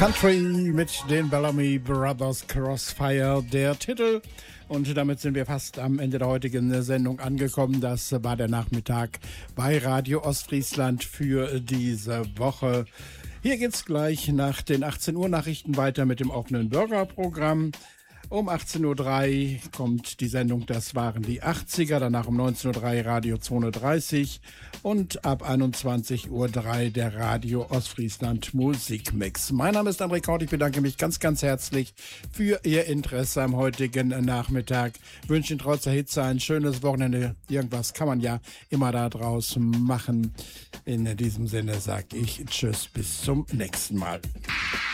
Country mit den Bellamy Brothers, Crossfire, der Titel. Und damit sind wir fast am Ende der heutigen Sendung angekommen. Das war der Nachmittag bei Radio Ostfriesland für diese Woche. Hier geht's gleich nach den 18 Uhr Nachrichten weiter mit dem offenen Bürgerprogramm. Um 18.03 Uhr kommt die Sendung Das waren die 80er, danach um 19.03 Uhr Radio 230 und ab 21.03 Uhr der Radio Ostfriesland Musikmix. Mein Name ist André Kaut, ich bedanke mich ganz, ganz herzlich für Ihr Interesse am heutigen Nachmittag. Wünsche Ihnen trotz der Hitze ein schönes Wochenende. Irgendwas kann man ja immer da draußen machen. In diesem Sinne sage ich Tschüss, bis zum nächsten Mal.